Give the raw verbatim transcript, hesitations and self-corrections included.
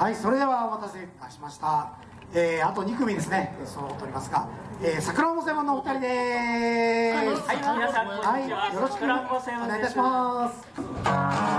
はい、それではお待たせいたしました。えー、あとに組ですね、そう取りますが、えー、さくらんぼ専門のお二人でーす。 はい、皆さんこんにちは。 はい、よろしくお願いいたします。